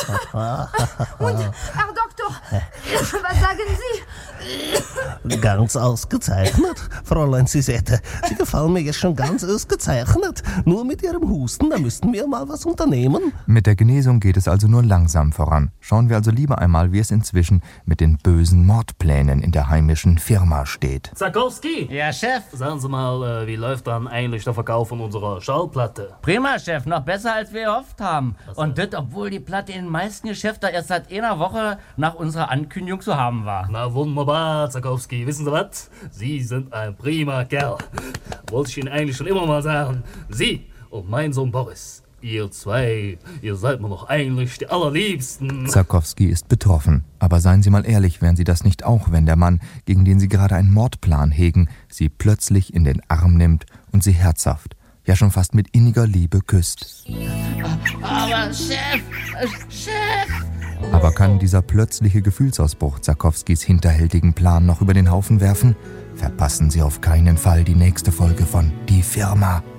Und, Herr Doktor, was sagen Sie? Ganz ausgezeichnet, Fräulein Sisette. Sie gefallen mir jetzt schon ganz ausgezeichnet. Nur mit Ihrem Husten, da müssten wir mal was unternehmen. Mit der Genesung geht es also nur langsam voran. Schauen wir also lieber einmal, wie es inzwischen mit den bösen Mordplänen in der heimischen Firma steht. Zakowski! Ja, Chef. Sagen Sie mal, wie läuft dann eigentlich der Verkauf von unserer Schallplatte? Prima, Chef. Noch besser, als wir gehofft haben. Und das, obwohl die Platte in den meisten Geschäften erst seit einer Woche nach unserer Ankündigung zu haben war. Na wunderbar, Zakowski. Wissen Sie was? Sie sind ein prima Kerl. Wollte ich Ihnen eigentlich schon immer mal sagen. Sie und mein Sohn Boris, ihr zwei, ihr seid mir noch eigentlich die allerliebsten. Zakowski ist betroffen. Aber seien Sie mal ehrlich, wären Sie das nicht auch, wenn der Mann, gegen den Sie gerade einen Mordplan hegen, Sie plötzlich in den Arm nimmt und Sie herzhaft, ja schon fast mit inniger Liebe küsst. Aber Chef! Aber kann dieser plötzliche Gefühlsausbruch Zakowskis hinterhältigen Plan noch über den Haufen werfen? Verpassen Sie auf keinen Fall die nächste Folge von Die Firma.